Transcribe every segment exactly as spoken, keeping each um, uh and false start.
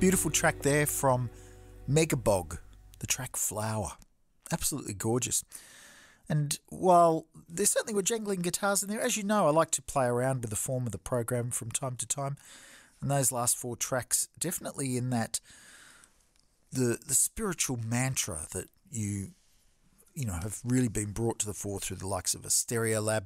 Beautiful track there from Megabog, the track Flower. Absolutely gorgeous. And while there certainly were jangling guitars in there, as you know, I like to play around with the form of the program from time to time. And those last four tracks, definitely in that, the the spiritual mantra that you, you know, have really been brought to the fore through the likes of a Stereolab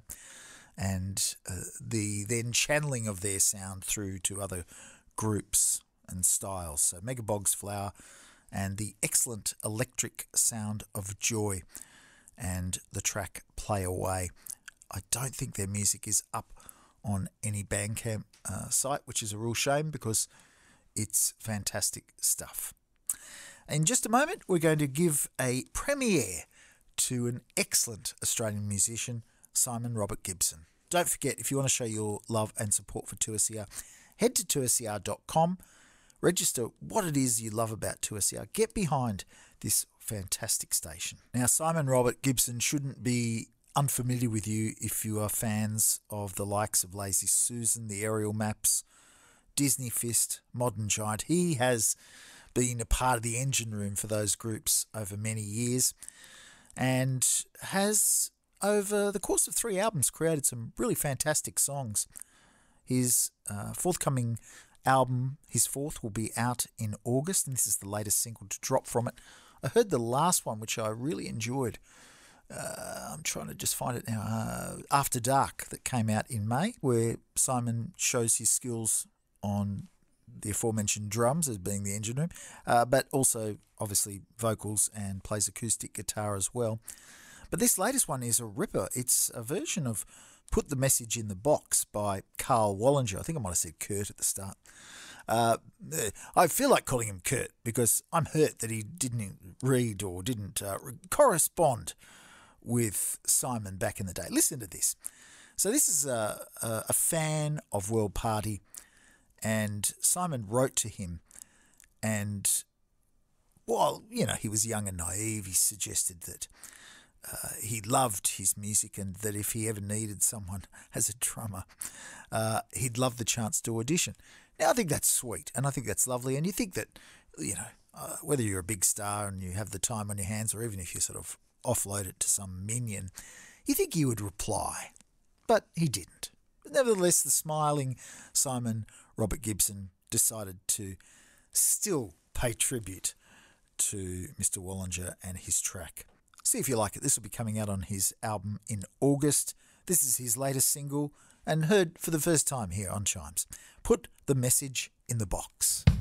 and uh, the then channeling of their sound through to other groups and styles. So Megabog's Flower and the excellent electric sound of Joy and the track Play Away. I don't think their music is up on any Bandcamp uh, site, which is a real shame because it's fantastic stuff. In just a moment, we're going to give a premiere to an excellent Australian musician, Simon Robert Gibson. Don't forget, if you want to show your love and support for two S E R, head to two S E R dot com, register what it is you love about two S E R, get behind this fantastic station. Now, Simon Robert Gibson shouldn't be unfamiliar with you if you are fans of the likes of Lazy Susan, the Aerial Maps, Disney Fist, Modern Giant. He has been a part of the engine room for those groups over many years and has, over the course of three albums, created some really fantastic songs. His uh, forthcoming album, his fourth, will be out in August, and this is the latest single to drop from it. I heard the last one, which I really enjoyed. Uh, I'm trying to just find it now. Uh, After Dark, that came out in May, where Simon shows his skills on the aforementioned drums as being the engine room, uh, but also obviously vocals and plays acoustic guitar as well. But this latest one is a ripper. It's a version of Put the Message in the Box by Carl Wallinger. I think I might have said Kurt at the start. Uh, I feel like calling him Kurt because I'm hurt that he didn't read or didn't uh, correspond with Simon back in the day. Listen to this. So this is a, a, a fan of World Party, and Simon wrote to him, and while, you know, he was young and naive, he suggested that uh, he loved his music and that if he ever needed someone as a drummer, uh, he'd love the chance to audition. Now, I think that's sweet, and I think that's lovely, and you think that, you know, uh, whether you're a big star and you have the time on your hands, or even if you sort of offload it to some minion, you think he would reply, but he didn't. Nevertheless, the smiling Simon Robert Gibson decided to still pay tribute to Mister Wallinger and his track. See if you like it. This will be coming out on his album in August. This is his latest single and heard for the first time here on Chimes. Put the Message in the Box.